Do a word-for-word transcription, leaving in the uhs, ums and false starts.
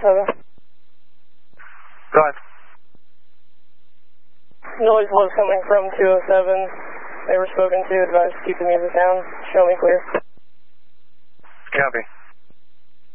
seven. Go ahead. Noise was coming from two oh seven. They were spoken to, advised to keep the music down. Show me clear. Copy.